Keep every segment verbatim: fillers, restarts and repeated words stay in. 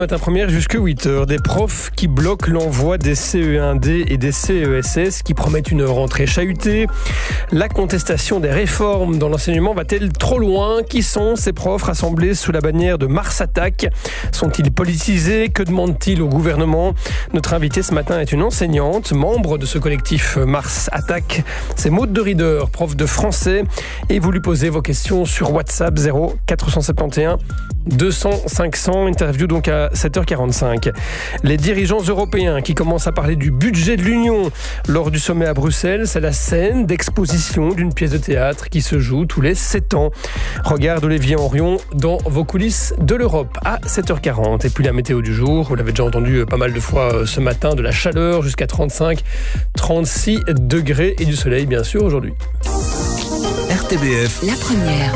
Matin première jusqu'à huit heures, des profs qui bloquent l'envoi des C E un D et des C E S S qui promettent une rentrée chahutée. La contestation des réformes dans l'enseignement va-t-elle trop loin? Qui sont ces profs rassemblés sous la bannière de Mars Attack? Sont-ils politisés? Que demandent-ils au gouvernement? Notre invitée ce matin est une enseignante, membre de ce collectif Mars Attack. C'est Maude de Rieder, prof de français, et vous lui posez vos questions sur WhatsApp zéro quatre cent soixante et onze deux cents cinq cents. Interview donc à sept heures quarante-cinq. Les dirigeants européens qui commencent à parler du budget de l'Union lors du sommet à Bruxelles, c'est la scène d'exposition d'une pièce de théâtre qui se joue tous les sept ans. Regarde Olivier Henrion dans vos coulisses de l'Europe à sept heures quarante. Et puis la météo du jour, vous l'avez déjà entendu pas mal de fois ce matin, de la chaleur jusqu'à trente-cinq, trente-six degrés et du soleil bien sûr aujourd'hui. R T B F, la première.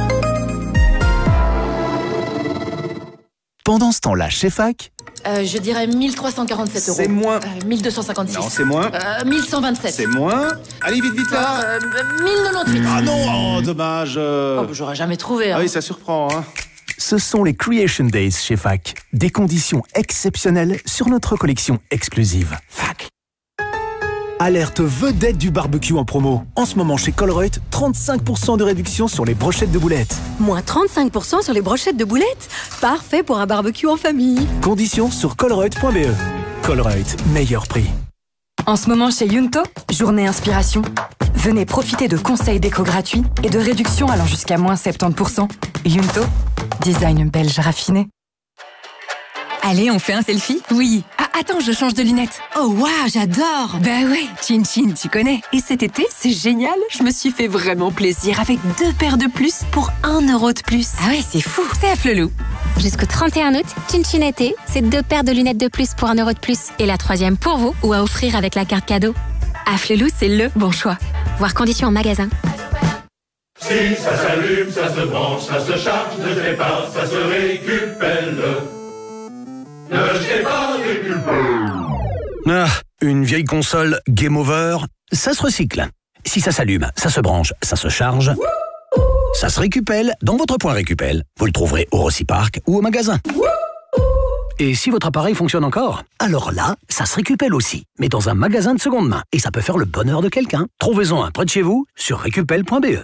Pendant ce temps-là, chez Fac... Euh, je dirais mille trois cent quarante-sept euros. C'est moins. Euh, mille deux cent cinquante-six. Non, c'est moins. Euh, mille cent vingt-sept. C'est moins. Allez, vite, vite, là. Euh, mille quatre-vingt-dix-huit. Ah non, oh, dommage. euh. Oh, j'aurais jamais trouvé. Hein. Ah oui, ça surprend. Hein. Ce sont les Creation Days chez Fac. Des conditions exceptionnelles sur notre collection exclusive. Fac. Alerte vedette du barbecue en promo. En ce moment chez Colruyt, trente-cinq pour cent de réduction sur les brochettes de boulettes. Moins trente-cinq pour cent sur les brochettes de boulettes. Parfait pour un barbecue en famille. Conditions sur colruyt point b e. Colruyt, meilleur prix. En ce moment chez Yunto, journée inspiration. Venez profiter de conseils déco gratuits et de réductions allant jusqu'à moins soixante-dix pour cent. Yunto, design belge raffiné. Allez, on fait un selfie? Oui. Ah, attends, je change de lunettes. Oh waouh, j'adore. Bah ouais, Chin Chin, tu connais. Et cet été, c'est génial. Je me suis fait vraiment plaisir avec deux paires de plus pour un euro de plus. Ah ouais, c'est fou. C'est à Flelou. Jusqu'au trente et un août, Chin Chin été, c'est deux paires de lunettes de plus pour un euro de plus. Et la troisième pour vous ou à offrir avec la carte cadeau. À Flelou, c'est le bon choix. Voir conditions en magasin. Si ça s'allume, ça se branche, ça se charge, ne jetez pas, ça se récupère. Ne jetez pas, récupère. Ah, une vieille console Game Over, ça se recycle. Si ça s'allume, ça se branche, ça se charge, ça se récupère dans votre point récupère. Vous le trouverez au Rocipark ou au magasin. Et si votre appareil fonctionne encore, alors là, ça se récupère aussi, mais dans un magasin de seconde main. Et ça peut faire le bonheur de quelqu'un. Trouvez-en un près de chez vous sur récupel point b e.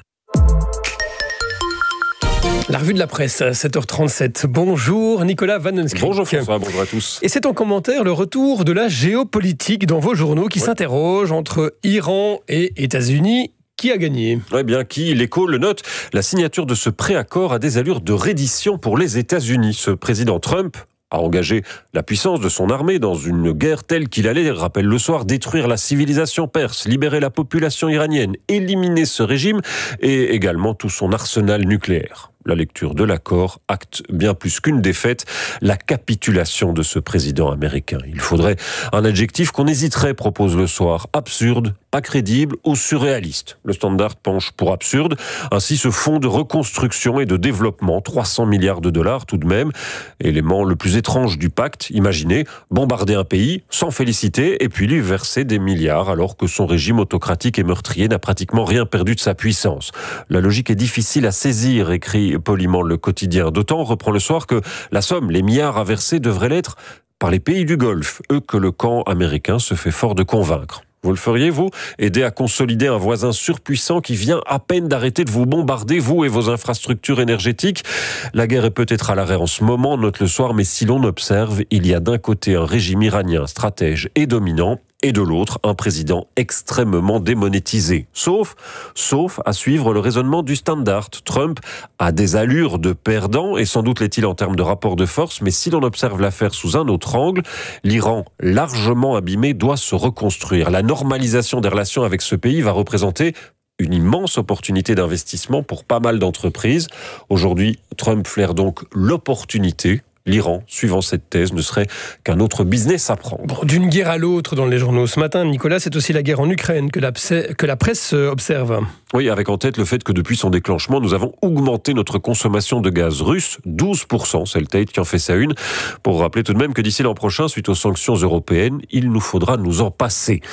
La revue de la presse à sept heures trente-sept. Bonjour Nicolas Vandenskrik. Bonjour François, bonjour à tous. Et c'est en commentaire le retour de la géopolitique dans vos journaux qui ouais. s'interroge entre Iran et États-Unis. Qui a gagné ? Eh bien, qui ? L'Écho le note. La signature de ce préaccord a des allures de reddition pour les États-Unis. Ce président Trump a engagé la puissance de son armée dans une guerre telle qu'il allait, rappelle le soir, détruire la civilisation perse, libérer la population iranienne, éliminer ce régime et également tout son arsenal nucléaire. La lecture de l'accord acte bien plus qu'une défaite, la capitulation de ce président américain. Il faudrait un adjectif qu'on hésiterait, propose le soir. Absurde, pas crédible ou surréaliste. Le Standard penche pour absurde. Ainsi, ce fonds de reconstruction et de développement, trois cents milliards de dollars tout de même, élément le plus étrange du pacte. Imaginez, bombarder un pays sans féliciter et puis lui verser des milliards alors que son régime autocratique et meurtrier n'a pratiquement rien perdu de sa puissance. La logique est difficile à saisir, écrit poliment le quotidien. D'autant, reprend le soir, que la somme, les milliards à verser, devraient l'être par les pays du Golfe, eux que le camp américain se fait fort de convaincre. Vous le feriez, vous ? Aider à consolider un voisin surpuissant qui vient à peine d'arrêter de vous bombarder, vous et vos infrastructures énergétiques. La guerre est peut-être à l'arrêt en ce moment, note le soir, mais si l'on observe, il y a d'un côté un régime iranien stratège et dominant, et de l'autre, un président extrêmement démonétisé. Sauf, sauf à suivre le raisonnement du Standard. Trump a des allures de perdant, et sans doute l'est-il en termes de rapport de force, mais si l'on observe l'affaire sous un autre angle, l'Iran, largement abîmé, doit se reconstruire. La normalisation des relations avec ce pays va représenter une immense opportunité d'investissement pour pas mal d'entreprises. Aujourd'hui, Trump flaire donc l'opportunité. L'Iran, suivant cette thèse, ne serait qu'un autre business à prendre. Bon, d'une guerre à l'autre dans les journaux ce matin, Nicolas, c'est aussi la guerre en Ukraine que la, que la presse observe. Oui, avec en tête le fait que depuis son déclenchement, nous avons augmenté notre consommation de gaz russe, douze pour cent. C'est le Tate qui en fait sa une. Pour rappeler tout de même que d'ici l'an prochain, suite aux sanctions européennes, il nous faudra nous en passer.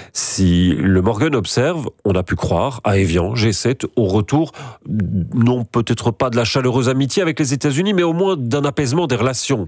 Si le Morgan observe, on a pu croire à Evian, G sept, au retour, non peut-être pas de la chaleureuse amitié avec les États-Unis, mais au moins d'un apaisement des relations.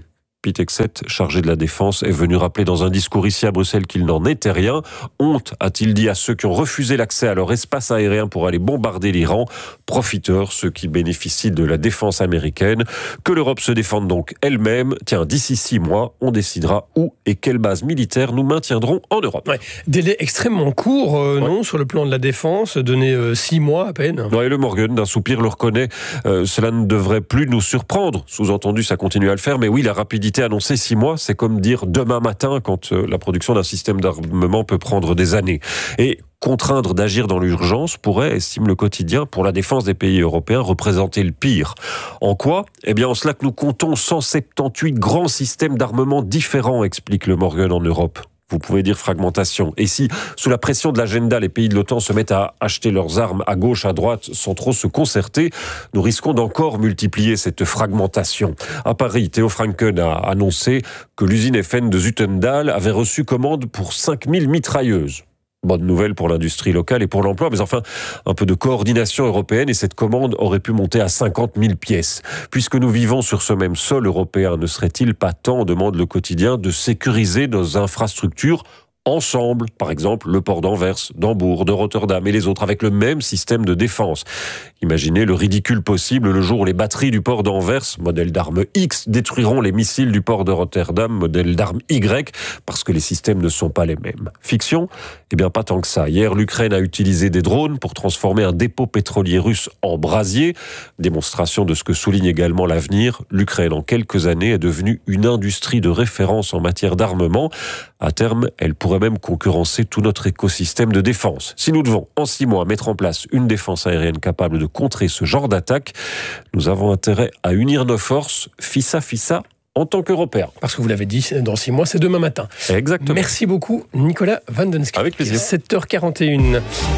Pete Hegseth, chargé de la défense, est venu rappeler dans un discours ici à Bruxelles qu'il n'en était rien. Honte, a-t-il dit à ceux qui ont refusé l'accès à leur espace aérien pour aller bombarder l'Iran. Profiteurs, ceux qui bénéficient de la défense américaine. Que l'Europe se défende donc elle-même. Tiens, d'ici six mois, on décidera où et quelle base militaire nous maintiendrons en Europe. Ouais, délai extrêmement court, euh, ouais. non, sur le plan de la défense, donné euh, six mois à peine. Ouais, le Morgan, d'un soupir, le reconnaît. Euh, cela ne devrait plus nous surprendre. Sous-entendu, ça continue à le faire. Mais oui, la rapidité annoncée six mois, c'est comme dire demain matin quand euh, la production d'un système d'armement peut prendre des années. Et contraindre d'agir dans l'urgence pourrait, estime le quotidien, pour la défense des pays européens, représenter le pire. En quoi ? Eh bien, en cela que nous comptons cent soixante-dix-huit grands systèmes d'armement différents, explique le Morgan en Europe. Vous pouvez dire fragmentation. Et si, sous la pression de l'agenda, les pays de l'OTAN se mettent à acheter leurs armes à gauche, à droite, sans trop se concerter, nous risquons d'encore multiplier cette fragmentation. À Paris, Theo Franken a annoncé que l'usine F N de Zutendal avait reçu commande pour cinq mille mitrailleuses. Bonne nouvelle pour l'industrie locale et pour l'emploi, mais enfin, un peu de coordination européenne et cette commande aurait pu monter à cinquante mille pièces. Puisque nous vivons sur ce même sol européen, ne serait-il pas temps, demande le quotidien, de sécuriser nos infrastructures ensemble, par exemple le port d'Anvers, d'Hambourg, de Rotterdam et les autres, avec le même système de défense. Imaginez le ridicule possible le jour où les batteries du port d'Anvers, modèle d'arme X, détruiront les missiles du port de Rotterdam, modèle d'arme Y, parce que les systèmes ne sont pas les mêmes. Fiction ? Eh bien, pas tant que ça. Hier, l'Ukraine a utilisé des drones pour transformer un dépôt pétrolier russe en brasier. Démonstration de ce que souligne également l'avenir. L'Ukraine, en quelques années, est devenue une industrie de référence en matière d'armement. À terme, elle pourrait même concurrencer tout notre écosystème de défense. Si nous devons, en six mois, mettre en place une défense aérienne capable de contrer ce genre d'attaque, nous avons intérêt à unir nos forces, fissa fissa, en tant qu'Européens. Parce que vous l'avez dit, dans six mois, c'est demain matin. Exactement. Merci beaucoup, Nicolas Vandenskip. Avec plaisir. sept heures quarante et une.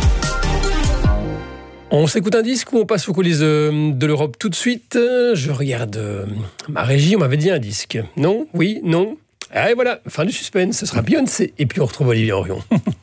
On s'écoute un disque ou on passe aux coulisses de, de l'Europe tout de suite ? Je regarde ma régie, on m'avait dit un disque. Non ? Oui ? Non ? Et voilà, fin du suspense, ce sera Beyoncé. Et puis on retrouve Olivier Orion.